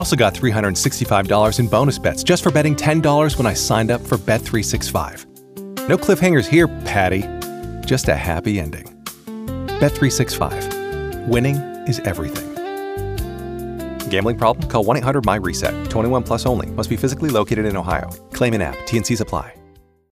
Also got $365 in bonus bets just for betting $10 when I signed up for Bet365. No cliffhangers here, Patty. Just a happy ending. Bet365. Winning is everything. Gambling problem? Call 1-800-MY-RESET. 21 plus only. Must be physically located in Ohio. Claim in app. T&Cs apply.